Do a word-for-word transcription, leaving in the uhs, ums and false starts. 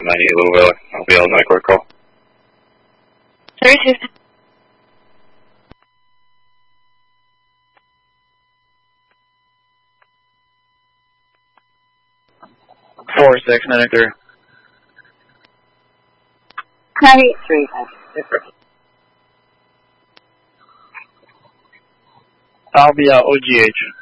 I need a little bit. I'll be on my quick call. Three two. Four six nine three. Three three. I'll be uh, O G H.